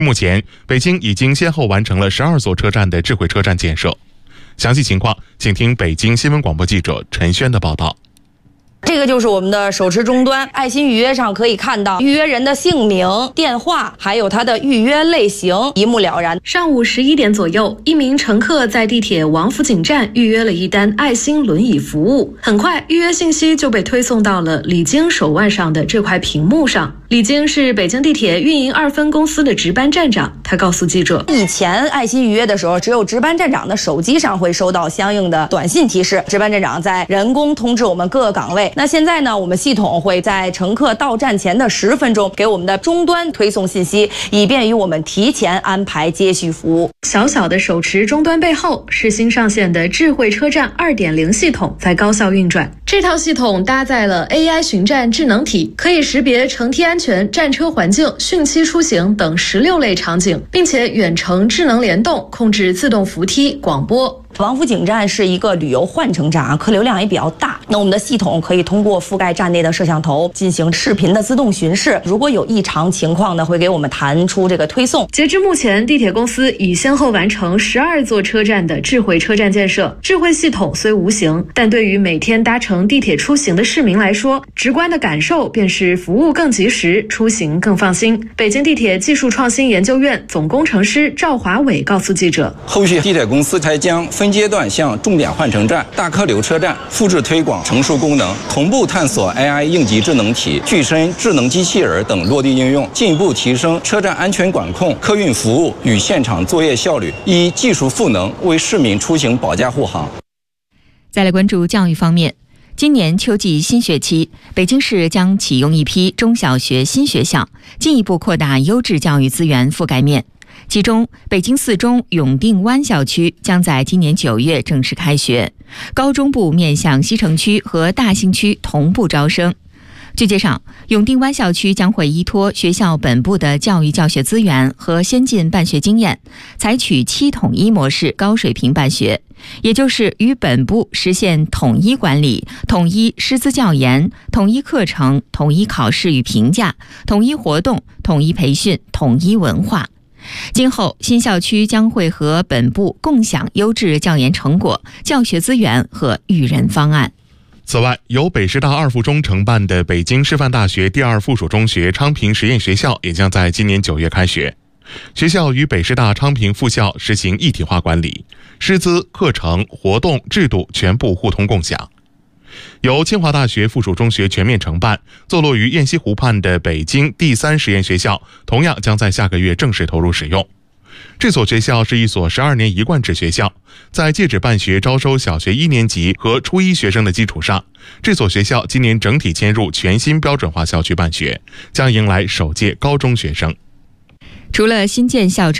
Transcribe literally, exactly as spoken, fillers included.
目前，北京已经先后完成了十二座车站的智慧车站建设。详细情况，请听北京新闻广播记者陈轩的报道。 这个就是我们的手持终端，爱心预约上可以看到预约人的姓名、电话，还有他的预约类型，一目了然。 上午十一点左右，一名乘客在地铁王府井站预约了一单爱心轮椅服务，很快预约信息就被推送到了李晶手腕上的这块屏幕上。李晶是北京地铁运营二分公司的值班站长，他告诉记者， 以前爱心预约的时候，只有值班站长的手机上会收到相应的短信提示，值班站长在人工通知我们各个岗位。那现在呢，我们系统会在乘客到站前的十分钟给我们的终端推送信息，以便于我们提前安排接续服务。 小小的手持终端背后是新上线的智慧车站 二点零 系统在高效运转。这套系统搭载了 A I 巡站智能体，可以识别乘梯安全、站车环境、汛期出行等十六类场景，并且远程智能联动，控制自动扶梯、广播。 王府井站是一个旅游换乘站啊，客流量也比较大。那我们的系统可以通过覆盖站内的摄像头进行视频的自动巡视，如果有异常情况呢，会给我们弹出这个推送。 截至目前，地铁公司已先后完成十二座车站的智慧车站建设。智慧系统虽无形，但对于每天搭乘地铁出行的市民来说，直观的感受便是服务更及时，出行更放心。北京地铁技术创新研究院总工程师赵华伟告诉记者， 后续地铁公司还将分阶段向重点换乘站、大客流车站复制推广乘数功能，同步探索 A I 应急智能体、具身智能机器人等落地应用，进一步提升车站安全管控、客运服务与现场作业效率，以技术赋能为市民出行保驾护航。 再来关注教育方面，今年秋季新学期，北京市将启用一批中小学新学校，进一步扩大优质教育资源覆盖面。其中，北京四中永定湾校区将在今年九月正式开学，高中部面向西城区和大兴区同步招生。据介绍，永定湾校区将会依托学校本部的教育教学资源和先进办学经验，采取七统一模式高水平办学，也就是与本部实现统一管理、统一师资教研、统一课程、统一考试与评价、统一活动、统一培训、统一文化。今后新校区将会和本部共享优质教研成果、教学资源和育人方案。 此外，由北师大二附中承办的北京师范大学第二附属中学昌平实验学校也将在今年九月开学。学校与北师大昌平附校实行一体化管理，师资、课程、活动、制度全部互通共享。由清华大学附属中学全面承办，坐落于雁西湖畔的北京第三实验学校同样将在下个月正式投入使用。这所学校是一所十二年一贯制学校，在借址办学招收小学一年级和初一学生的基础上，这所学校今年整体迁入全新标准化校区办学，将迎来首届高中学生。 除了新建校